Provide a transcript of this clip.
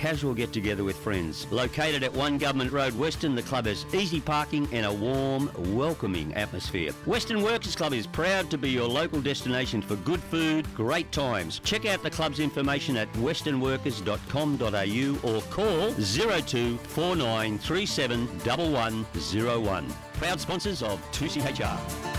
casual get-together with friends. Located at 1 Government Road, Western, the club has easy parking and a warm, welcoming atmosphere. Western Workers Club is proud to be your local destination for good food, great times. Check out the club's information at westernworkers.com.au or call 02 4937 1101. Proud sponsors of 2CHR.